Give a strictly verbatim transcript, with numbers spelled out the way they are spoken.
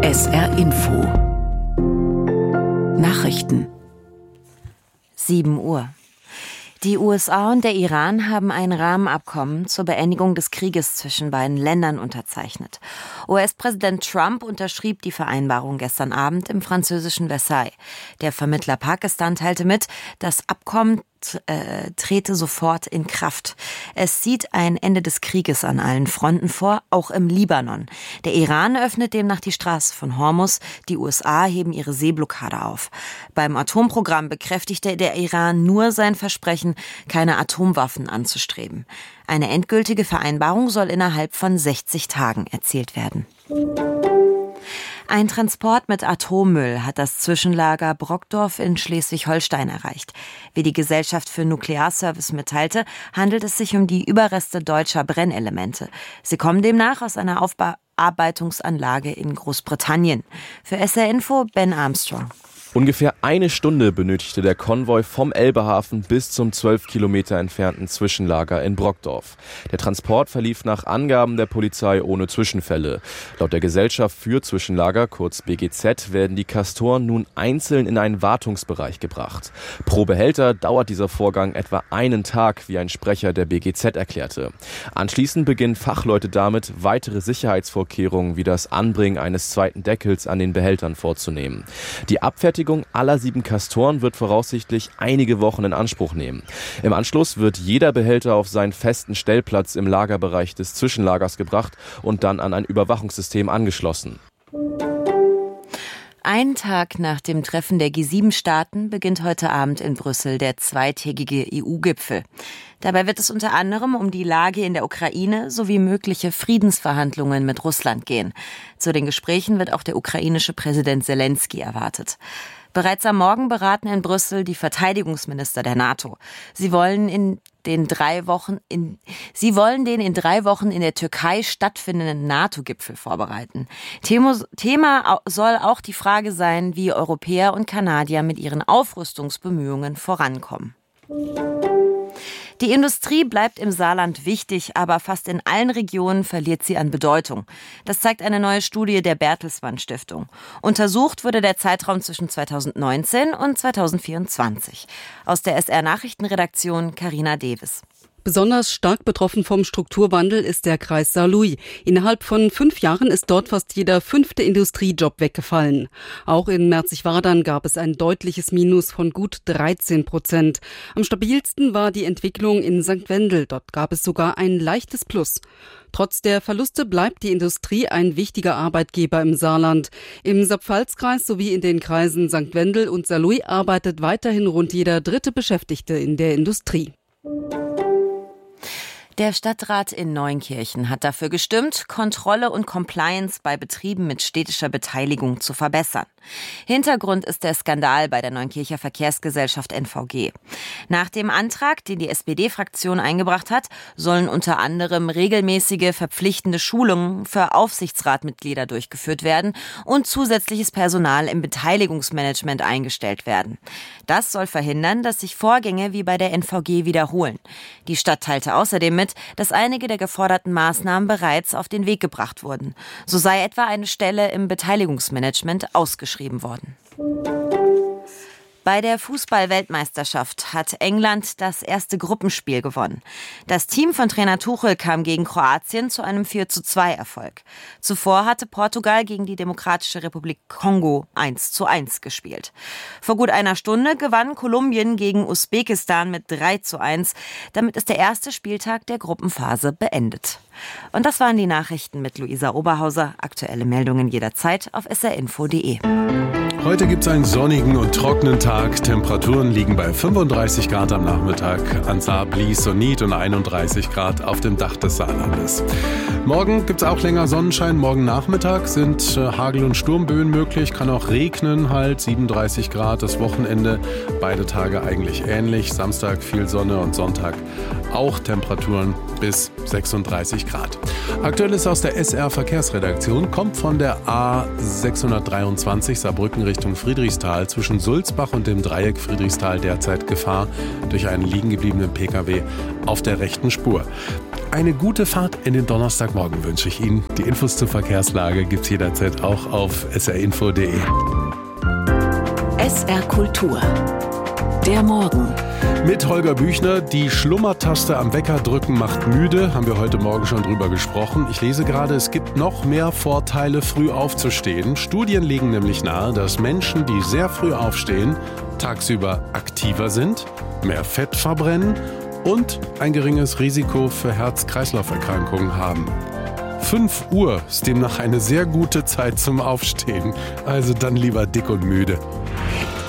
S R Info Nachrichten. sieben Uhr. Die U S A und der Iran haben ein Rahmenabkommen zur Beendigung des Krieges zwischen beiden Ländern unterzeichnet. U S-Präsident Trump unterschrieb die Vereinbarung gestern Abend im französischen Versailles. Der Vermittler Pakistan teilte mit, das Abkommen äh, trete sofort in Kraft. Es sieht ein Ende des Krieges an allen Fronten vor, auch im Libanon. Der Iran öffnet demnach die Straße von Hormuz, die U S A heben ihre Seeblockade auf. Beim Atomprogramm bekräftigte der Iran nur sein Versprechen, keine Atomwaffen anzustreben. Eine endgültige Vereinbarung soll innerhalb von sechzig Tagen erzielt werden. Ein Transport mit Atommüll hat das Zwischenlager Brockdorf in Schleswig-Holstein erreicht. Wie die Gesellschaft für Nuklearservice mitteilte, handelt es sich um die Überreste deutscher Brennelemente. Sie kommen demnach aus einer Aufbearbeitungsanlage in Großbritannien. Für S R Info Ben Armstrong. Ungefähr eine Stunde benötigte der Konvoi vom Elbehafen bis zum zwölf Kilometer entfernten Zwischenlager in Brockdorf. Der Transport verlief nach Angaben der Polizei ohne Zwischenfälle. Laut der Gesellschaft für Zwischenlager, kurz B G Z, werden die Castoren nun einzeln in einen Wartungsbereich gebracht. Pro Behälter dauert dieser Vorgang etwa einen Tag, wie ein Sprecher der B G Z erklärte. Anschließend beginnen Fachleute damit, weitere Sicherheitsvorkehrungen wie das Anbringen eines zweiten Deckels an den Behältern vorzunehmen. Die Abfertigung aller sieben Castoren wird voraussichtlich einige Wochen in Anspruch nehmen. Im Anschluss wird jeder Behälter auf seinen festen Stellplatz im Lagerbereich des Zwischenlagers gebracht und dann an ein Überwachungssystem angeschlossen. Einen Tag nach dem Treffen der G sieben Staaten beginnt heute Abend in Brüssel der zweitägige E U-Gipfel. Dabei wird es unter anderem um die Lage in der Ukraine sowie mögliche Friedensverhandlungen mit Russland gehen. Zu den Gesprächen wird auch der ukrainische Präsident Selenskyj erwartet. Bereits am Morgen beraten in Brüssel die Verteidigungsminister der NATO. Sie wollen in den drei Wochen in, sie wollen den in drei Wochen in der Türkei stattfindenden NATO-Gipfel vorbereiten. Thema, Thema soll auch die Frage sein, wie Europäer und Kanadier mit ihren Aufrüstungsbemühungen vorankommen. Die Industrie bleibt im Saarland wichtig, aber fast in allen Regionen verliert sie an Bedeutung. Das zeigt eine neue Studie der Bertelsmann Stiftung. Untersucht wurde der Zeitraum zwischen zweitausendneunzehn und zweitausendvierundzwanzig. Aus der S R-Nachrichtenredaktion Carina Deves. Besonders stark betroffen vom Strukturwandel ist der Kreis Saarlouis. Innerhalb von fünf Jahren ist dort fast jeder fünfte Industriejob weggefallen. Auch in Merzig-Wadern gab es ein deutliches Minus von gut dreizehn Prozent. Am stabilsten war die Entwicklung in Sankt Wendel. Dort gab es sogar ein leichtes Plus. Trotz der Verluste bleibt die Industrie ein wichtiger Arbeitgeber im Saarland. Im Saarpfalz-Kreis sowie in den Kreisen Sankt Wendel und Saarlouis arbeitet weiterhin rund jeder dritte Beschäftigte in der Industrie. Der Stadtrat in Neunkirchen hat dafür gestimmt, Kontrolle und Compliance bei Betrieben mit städtischer Beteiligung zu verbessern. Hintergrund ist der Skandal bei der Neunkircher Verkehrsgesellschaft N V G. Nach dem Antrag, den die S P D-Fraktion eingebracht hat, sollen unter anderem regelmäßige verpflichtende Schulungen für Aufsichtsratmitglieder durchgeführt werden und zusätzliches Personal im Beteiligungsmanagement eingestellt werden. Das soll verhindern, dass sich Vorgänge wie bei der N V G wiederholen. Die Stadt teilte außerdem mit, dass einige der geforderten Maßnahmen bereits auf den Weg gebracht wurden. So sei etwa eine Stelle im Beteiligungsmanagement ausgeschrieben worden. Bei der Fußball-Weltmeisterschaft hat England das erste Gruppenspiel gewonnen. Das Team von Trainer Tuchel kam gegen Kroatien zu einem vier zu zwei Erfolg. Zuvor hatte Portugal gegen die Demokratische Republik Kongo eins zu eins gespielt. Vor gut einer Stunde gewann Kolumbien gegen Usbekistan mit drei zu eins. Damit ist der erste Spieltag der Gruppenphase beendet. Und das waren die Nachrichten mit Luisa Oberhauser. Aktuelle Meldungen jederzeit auf s r info punkt d e. Heute gibt es einen sonnigen und trockenen Tag. Temperaturen liegen bei fünfunddreißig Grad am Nachmittag. An Saar, Blies und Nied und einunddreißig Grad auf dem Dach des Saarlandes. Morgen gibt es auch länger Sonnenschein. Morgen Nachmittag sind äh, Hagel- und Sturmböen möglich. Kann auch regnen, halt siebenunddreißig Grad. Das Wochenende, beide Tage eigentlich ähnlich. Samstag viel Sonne und Sonntag auch Temperaturen bis sechsunddreißig einunddreißig Grad. Aktuelles aus der S R-Verkehrsredaktion kommt von der A sechshundertdreiundzwanzig Saarbrücken Richtung Friedrichsthal. Zwischen Sulzbach und dem Dreieck Friedrichsthal derzeit Gefahr durch einen liegen gebliebenen Pkw auf der rechten Spur. Eine gute Fahrt in den Donnerstagmorgen wünsche ich Ihnen. Die Infos zur Verkehrslage gibt's jederzeit auch auf s r info punkt d e. S R Kultur. Der Morgen. Mit Holger Büchner. Die Schlummertaste am Wecker drücken macht müde. Haben wir heute Morgen schon drüber gesprochen. Ich lese gerade, es gibt noch mehr Vorteile, früh aufzustehen. Studien legen nämlich nahe, dass Menschen, die sehr früh aufstehen, tagsüber aktiver sind, mehr Fett verbrennen und ein geringes Risiko für Herz-Kreislauf-Erkrankungen haben. fünf Uhr ist demnach eine sehr gute Zeit zum Aufstehen. Also dann lieber dick und müde.